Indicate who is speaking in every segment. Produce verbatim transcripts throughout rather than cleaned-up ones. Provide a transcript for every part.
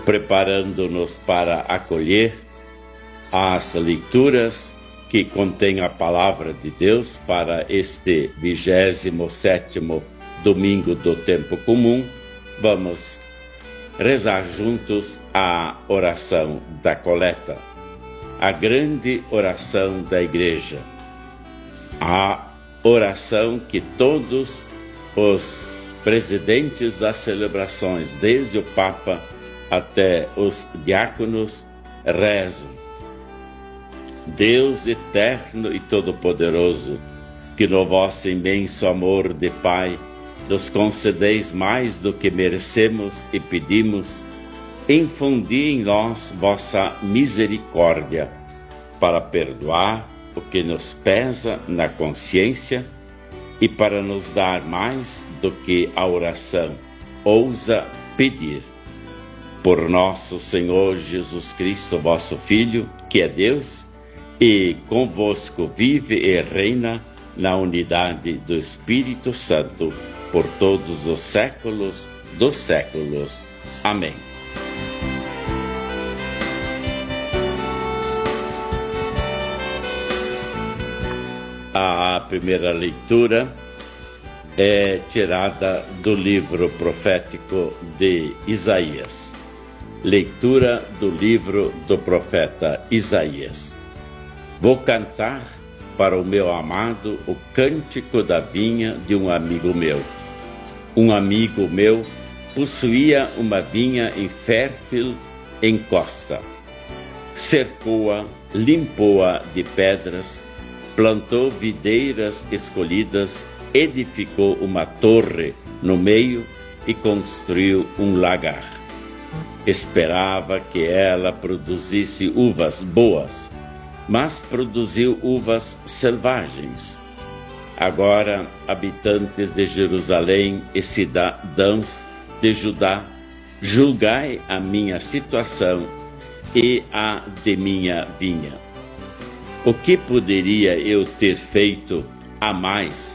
Speaker 1: preparando-nos para acolher as leituras que contêm a palavra de Deus para este vigésimo sétimo domingo do tempo comum. Vamos rezar juntos a oração da coleta, a grande oração da Igreja, a oração que todos os presidentes das celebrações, desde o Papa até os diáconos, rezam. Deus eterno e todo-poderoso, que no vosso imenso amor de Pai nos concedeis mais do que merecemos e pedimos, infundi em nós vossa misericórdia para perdoar o que nos pesa na consciência e para nos dar mais do que a oração ousa pedir. Por nosso Senhor Jesus Cristo, vosso Filho, que é Deus, e convosco vive e reina na unidade do Espírito Santo, por todos os séculos dos séculos. Amém. A primeira leitura é tirada do livro profético de Isaías. Leitura do livro do profeta Isaías. Vou cantar para o meu amado o cântico da vinha de um amigo meu. Um amigo meu possuía uma vinha infértil em costa. Cercou-a, limpou-a de pedras, plantou videiras escolhidas, edificou uma torre no meio e construiu um lagar. Esperava que ela produzisse uvas boas, mas produziu uvas selvagens. Agora, habitantes de Jerusalém e cidadãos de Judá, julgai a minha situação e a de minha vinha. O que poderia eu ter feito a mais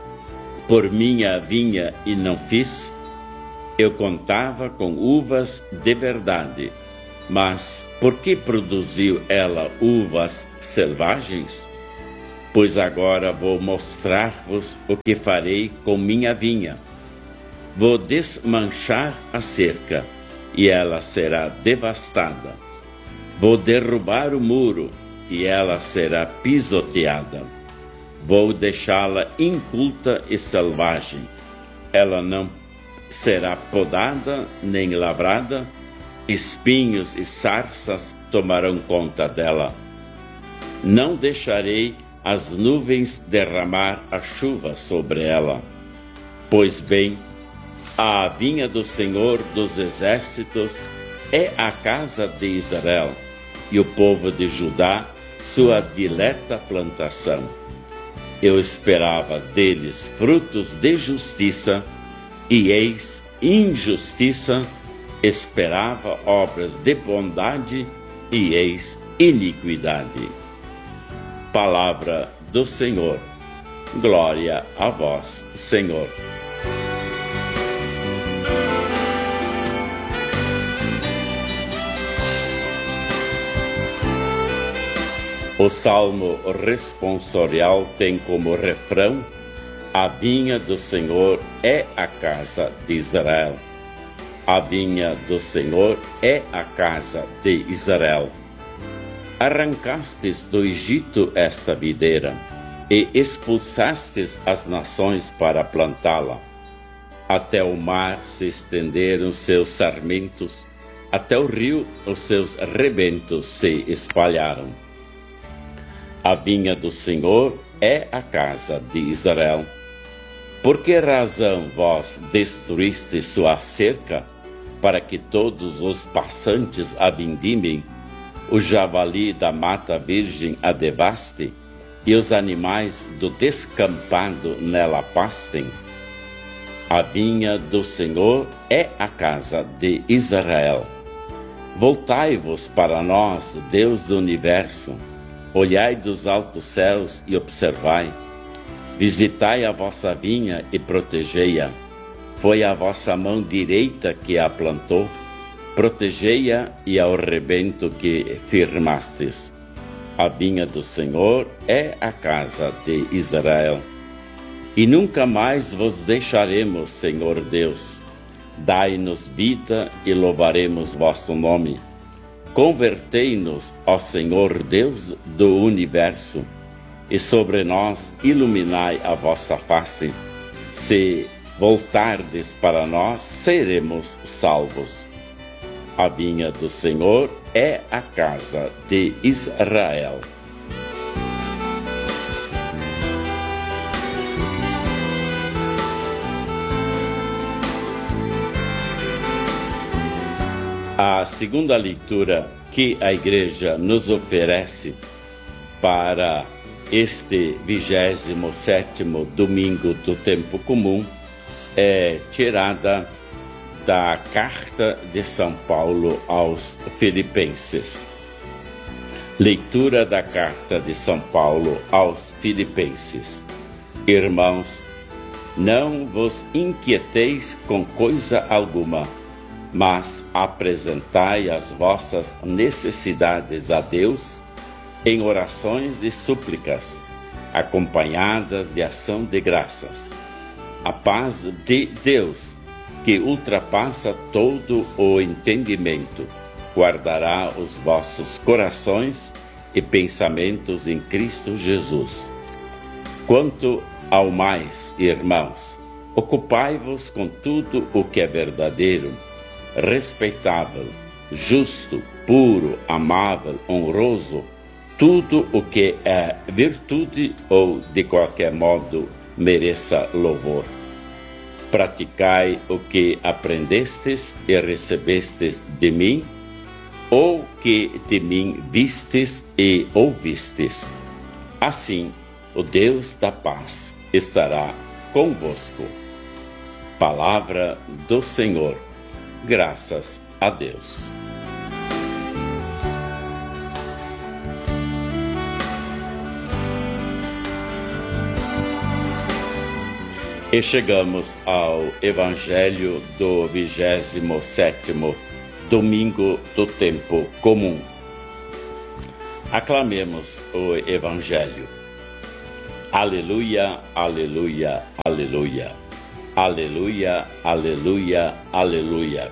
Speaker 1: por minha vinha e não fiz? Eu contava com uvas de verdade, mas por que produziu ela uvas selvagens? Pois agora vou mostrar-vos o que farei com minha vinha. Vou desmanchar a cerca, e ela será devastada. Vou derrubar o muro, e ela será pisoteada. Vou deixá-la inculta e selvagem. Ela não será podada nem lavrada, espinhos e sarças tomarão conta dela. Não deixarei as nuvens derramar a chuva sobre ela. Pois bem, a vinha do Senhor dos Exércitos é a casa de Israel, e o povo de Judá sua dileta plantação. Eu esperava deles frutos de justiça, e eis injustiça, esperava obras de bondade, e eis iniquidade. Palavra do Senhor. Glória a vós, Senhor. O salmo responsorial tem como refrão: a vinha do Senhor é a casa de Israel. A vinha do Senhor é a casa de Israel. Arrancastes do Egito esta videira, e expulsastes as nações para plantá-la. Até o mar se estenderam seus sarmentos, até o rio os seus rebentos se espalharam. A vinha do Senhor é a casa de Israel. Por que razão vós destruíste sua cerca, para que todos os passantes a vindimem, o javali da mata virgem a devaste, e os animais do descampado nela pastem? A vinha do Senhor é a casa de Israel. Voltai-vos para nós, Deus do universo. Olhai dos altos céus e observai. Visitai a vossa vinha e protegei-a. Foi a vossa mão direita que a plantou. protegei-a e ao rebento que firmastes. A vinha do Senhor é a casa de Israel. E nunca mais vos deixaremos, Senhor Deus. Dai-nos vida e louvaremos vosso nome. Convertei-nos, ó Senhor Deus do universo, e sobre nós iluminai a vossa face. Se voltardes para nós, seremos salvos. A vinha do Senhor é a casa de Israel. A segunda leitura que a Igreja nos oferece para este vigésimo sétimo domingo do tempo comum é tirada da Carta de São Paulo aos Filipenses. Leitura da Carta de São Paulo aos Filipenses. Irmãos, não vos inquieteis com coisa alguma, mas apresentai as vossas necessidades a Deus em orações e súplicas, acompanhadas de ação de graças. A paz de Deus, que ultrapassa todo o entendimento, guardará os vossos corações e pensamentos em Cristo Jesus. Quanto ao mais, irmãos, ocupai-vos com tudo o que é verdadeiro, respeitável, justo, puro, amável, honroso, tudo o que é virtude ou de qualquer modo mereça louvor. Praticai o que aprendestes e recebestes de mim, ou que de mim vistes e ouvistes. Assim, o Deus da paz estará convosco. Palavra do Senhor. Graças a Deus. E chegamos ao Evangelho do vigésimo sétimo domingo do tempo comum. Aclamemos o Evangelho. Aleluia, aleluia, aleluia. Aleluia, aleluia, aleluia.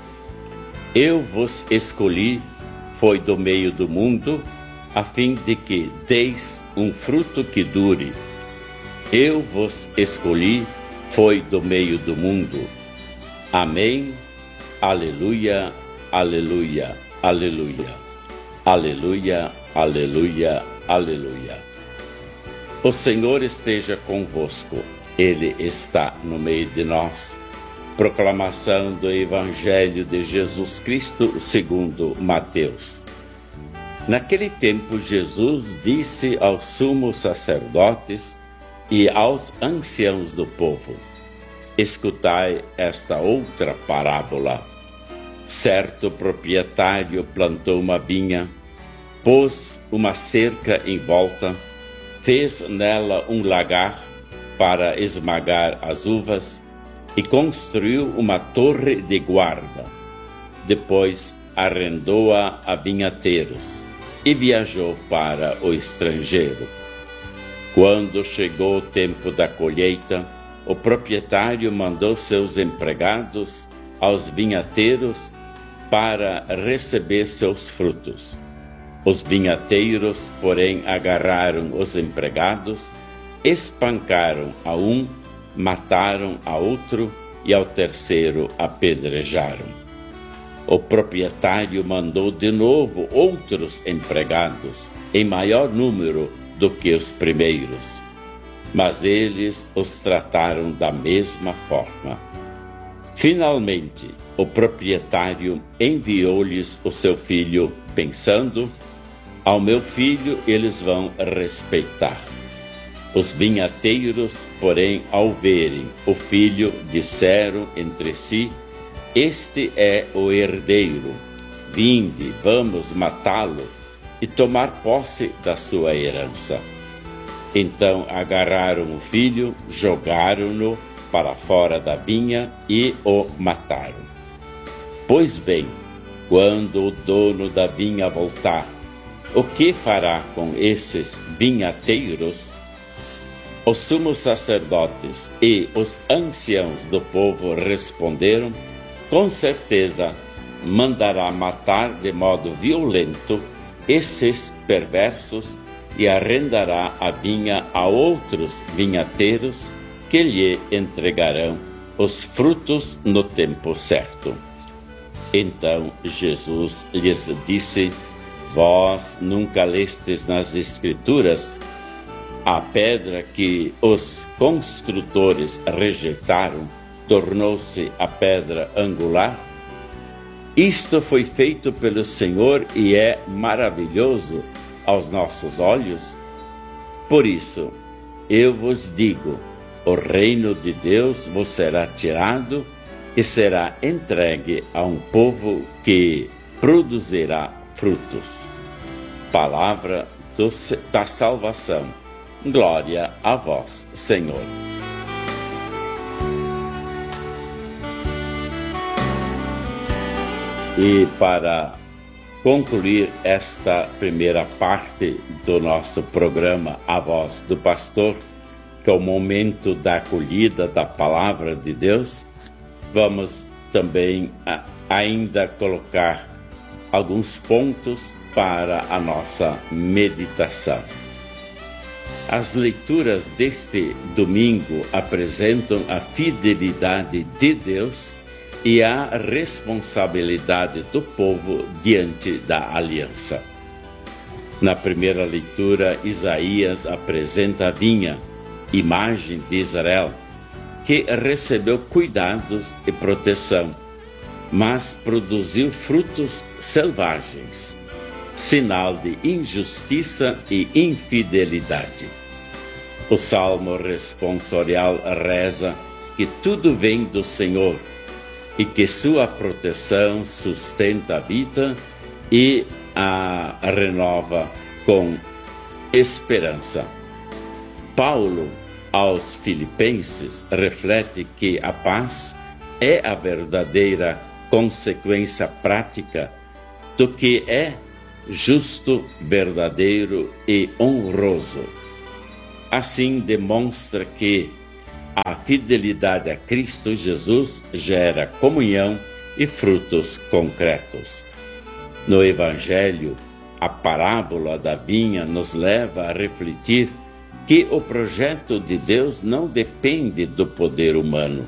Speaker 1: Eu vos escolhi, foi do meio do mundo, a fim de que deis um fruto que dure. Eu vos escolhi, foi do meio do mundo. Amém. Aleluia, aleluia, aleluia. Aleluia, aleluia, aleluia. O Senhor esteja convosco. Ele está no meio de nós. Proclamação do Evangelho de Jesus Cristo segundo Mateus. Naquele tempo, Jesus disse aos sumos sacerdotes e aos anciãos do povo: escutai esta outra parábola. Certo proprietário plantou uma vinha, pôs uma cerca em volta, fez nela um lagar para esmagar as uvas e construiu uma torre de guarda. Depois arrendou-a a vinhateiros e viajou para o estrangeiro. Quando chegou o tempo da colheita, o proprietário mandou seus empregados aos vinhateiros para receber seus frutos. Os vinhateiros, porém, agarraram os empregados, espancaram a um, mataram a outro e ao terceiro apedrejaram. O proprietário mandou de novo outros empregados, em maior número do que os primeiros, mas eles os trataram da mesma forma. Finalmente, o proprietário enviou-lhes o seu filho, pensando: ao meu filho eles vão respeitar. Os vinhateiros, porém, ao verem o filho, disseram entre si: este é o herdeiro, vinde, vamos matá-lo e tomar posse da sua herança. Então agarraram o filho, jogaram-no para fora da vinha e o mataram. Pois bem, Quando o dono da vinha voltar, o que fará com esses vinhateiros? Os sumos sacerdotes e os anciãos do povo responderam: com certeza mandará matar de modo violento esses perversos e arrendará a vinha a outros vinhateiros que lhe entregarão os frutos no tempo certo. Então Jesus lhes disse: vós nunca lestes nas Escrituras a pedra que os construtores rejeitaram tornou-se a pedra angular? Isto foi feito pelo Senhor e é maravilhoso aos nossos olhos. Por isso, eu vos digo, o reino de Deus vos será tirado e será entregue a um povo que produzirá frutos. Palavra do, da salvação. Glória a vós, Senhor. E para concluir esta primeira parte do nosso programa A Voz do Pastor, que é o momento da acolhida da Palavra de Deus, vamos também a, ainda colocar alguns pontos para a nossa meditação. As leituras deste domingo apresentam a fidelidade de Deus e a responsabilidade do povo diante da aliança. Na primeira leitura, Isaías apresenta a vinha, imagem de Israel, que recebeu cuidados e proteção, mas produziu frutos selvagens, sinal de injustiça e infidelidade. O Salmo responsorial reza que tudo vem do Senhor e que sua proteção sustenta a vida e a renova com esperança. Paulo, aos Filipenses, reflete que a paz é a verdadeira consequência prática do que é justo, verdadeiro e honroso. Assim demonstra que a fidelidade a Cristo Jesus gera comunhão e frutos concretos. No Evangelho, a parábola da vinha nos leva a refletir que o projeto de Deus não depende do poder humano,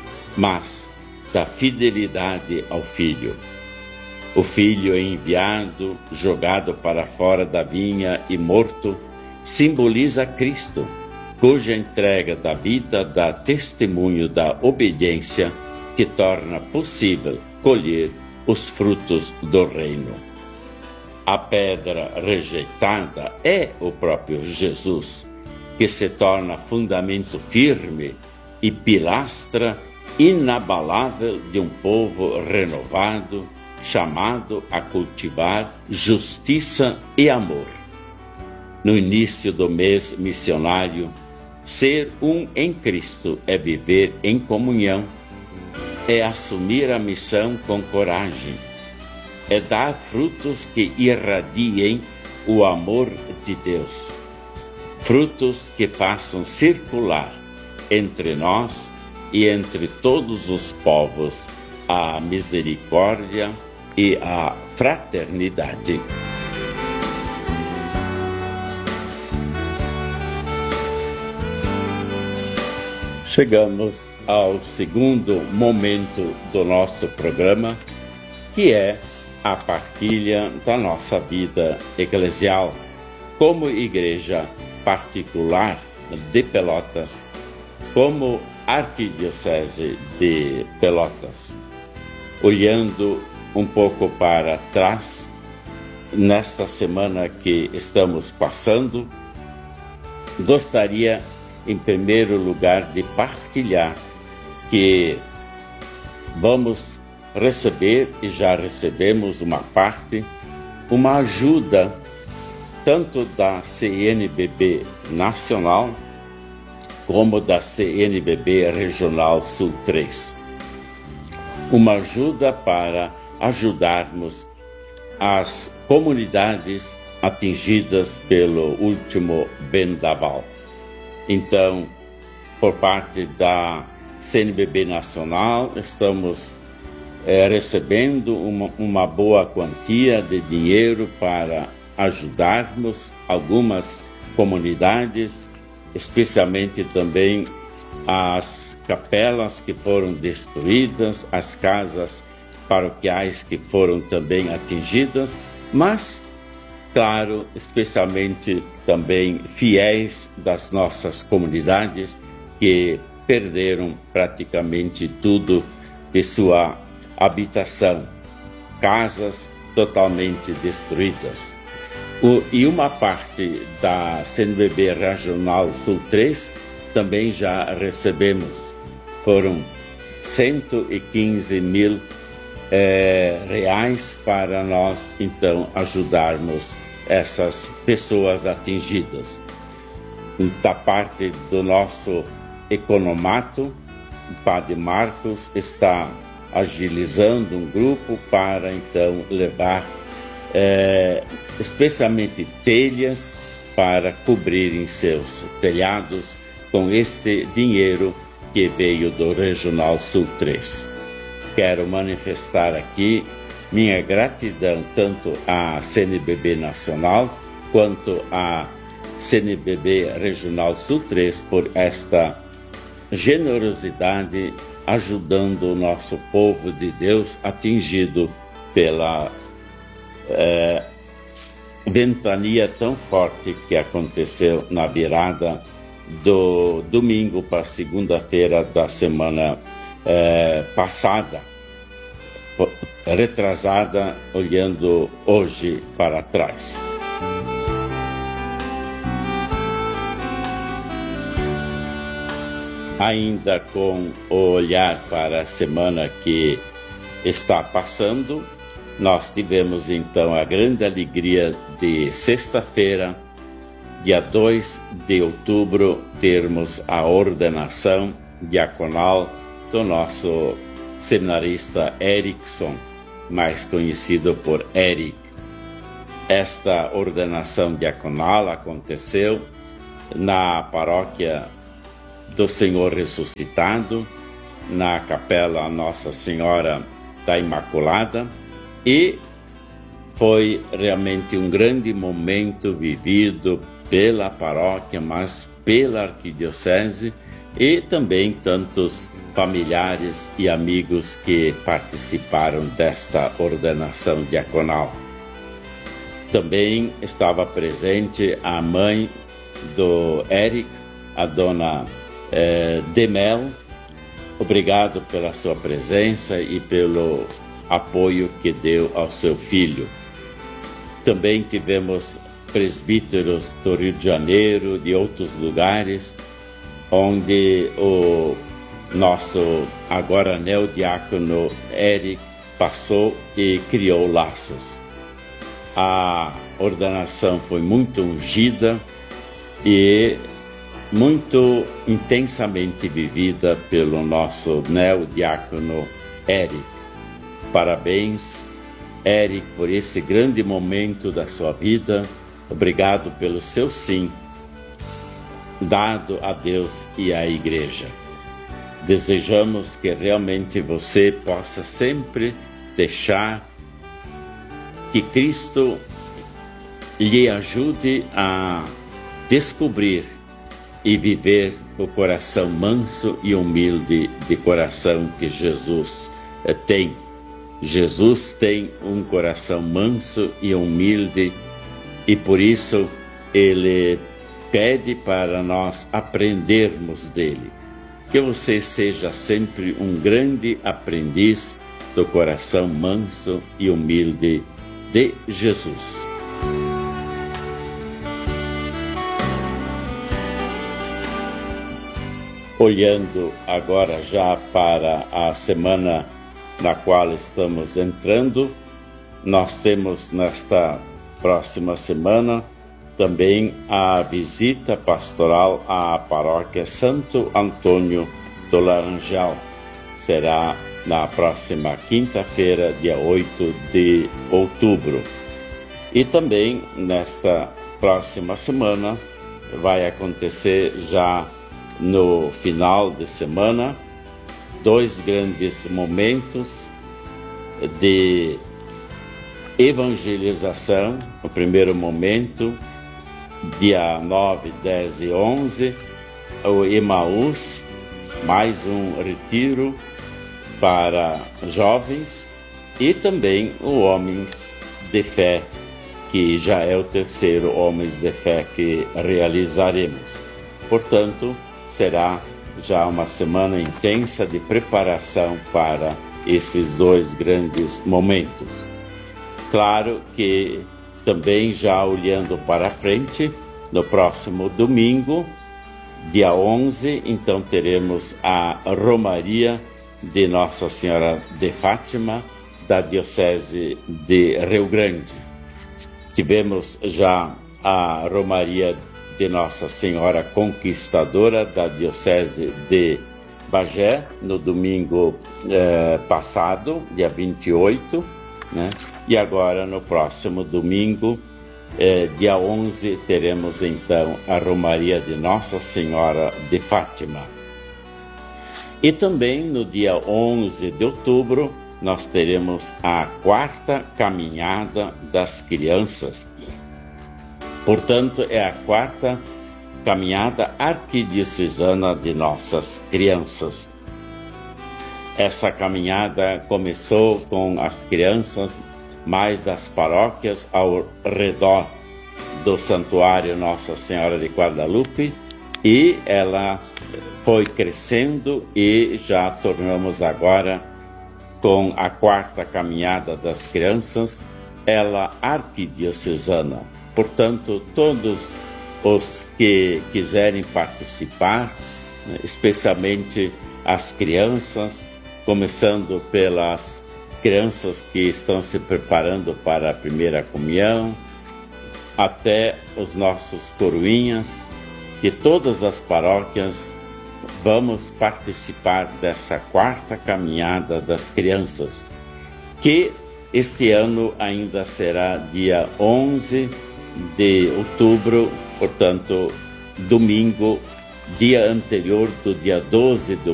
Speaker 1: mas da fidelidade ao Filho. O Filho é enviado, jogado para fora da vinha e morto, simboliza Cristo, cuja entrega da vida dá testemunho da obediência que torna possível colher os frutos do reino. A pedra rejeitada é o próprio Jesus, que se torna fundamento firme e pilastra inabalável de um povo renovado, chamado a cultivar justiça e amor. No início do mês missionário, ser um em Cristo é viver em comunhão, é assumir a missão com coragem, é dar frutos que irradiem o amor de Deus, frutos que façam circular entre nós e entre todos os povos a misericórdia e a fraternidade. Chegamos ao segundo momento do nosso programa, que é a partilha da nossa vida eclesial como igreja particular de Pelotas, como Arquidiocese de Pelotas. Olhando um pouco para trás, nesta semana que estamos passando, gostaria em primeiro lugar de partilhar que vamos receber, e já recebemos uma parte, uma ajuda tanto da C N B B Nacional como da C N B B Regional Sul três. Uma ajuda para ajudarmos as comunidades atingidas pelo último vendaval. Então, por parte da C N B B Nacional, estamos é, recebendo uma, uma boa quantia de dinheiro para ajudarmos algumas comunidades, especialmente também as capelas que foram destruídas, as casas paroquiais que foram também atingidas, mas, claro, especialmente também fiéis das nossas comunidades que perderam praticamente tudo de sua habitação, casas totalmente destruídas. O, e uma parte da C N B B Regional Sul três também já recebemos. Foram cento e quinze mil é, reais para nós, então, ajudarmos essas pessoas atingidas. Da parte do nosso economato, o Padre Marcos está agilizando um grupo para, então, levar é, especialmente telhas para cobrirem seus telhados com este dinheiro que veio do Regional Sul três. Quero manifestar aqui minha gratidão tanto à C N B B Nacional quanto à C N B B Regional Sul três por esta generosidade ajudando o nosso povo de Deus atingido pela é, ventania tão forte que aconteceu na virada do domingo para segunda-feira da semana é, passada, retrasada, olhando hoje para trás. Ainda com o olhar para a semana que está passando, nós tivemos então a grande alegria de sexta-feira, dia dois de outubro, termos a ordenação diaconal do nosso seminarista Erickson, mais conhecido por Eric. Esta ordenação diaconal aconteceu na paróquia do Senhor Ressuscitado, na capela Nossa Senhora da Imaculada, e foi realmente um grande momento vivido pela paróquia, mas pela arquidiocese e também tantos familiares e amigos que participaram desta ordenação diaconal. Também estava presente a mãe do Eric, a dona eh, Demel. Obrigado pela sua presença e pelo apoio que deu ao seu filho. Também tivemos presbíteros do Rio de Janeiro, de outros lugares, onde o nosso agora neodiácono Eric passou e criou laços. A ordenação foi muito ungida e muito intensamente vivida pelo nosso neodiácono Eric. Parabéns, Eric, por esse grande momento da sua vida. Obrigado pelo seu sim, dado a Deus e à Igreja. Desejamos que realmente você possa sempre deixar que Cristo lhe ajude a descobrir e viver o coração manso e humilde de coração que Jesus tem. Jesus tem um coração manso e humilde e por isso ele pede para nós aprendermos dele. Que você seja sempre um grande aprendiz do coração manso e humilde de Jesus. Olhando agora já para a semana na qual estamos entrando, nós temos nesta próxima semana também a visita pastoral à paróquia Santo Antônio do Laranjal. Será na próxima quinta-feira, dia oito de outubro. E também nesta próxima semana vai acontecer já no final de semana dois grandes momentos de evangelização. O primeiro momento, dia nove, dez e onze, o Emaús, mais um retiro para jovens, e também o Homens de Fé, que já é o terceiro Homens de Fé que realizaremos. Portanto, será já uma semana intensa de preparação para esses dois grandes momentos. Claro que também já olhando para frente, no próximo domingo, dia onze, então teremos a Romaria de Nossa Senhora de Fátima, da Diocese de Rio Grande. Tivemos já a Romaria de Nossa Senhora Conquistadora, da Diocese de Bagé, no domingo eh, passado, dia vinte e oito, né? E agora, no próximo domingo, eh, dia onze, teremos então a Romaria de Nossa Senhora de Fátima. E também no dia onze de outubro, nós teremos a quarta caminhada das crianças. Portanto, é a quarta caminhada arquidiocesana de nossas crianças. Essa caminhada começou com as crianças mais das paróquias ao redor do Santuário Nossa Senhora de Guadalupe, e ela foi crescendo e já tornamos agora, com a quarta caminhada das crianças, ela arquidiocesana. Portanto, todos os que quiserem participar, especialmente as crianças, começando pelas crianças que estão se preparando para a primeira comunhão, até os nossos coroinhas, de todas as paróquias, vamos participar dessa quarta caminhada das crianças, que este ano ainda será dia onze de outubro, portanto, domingo, dia anterior do dia doze de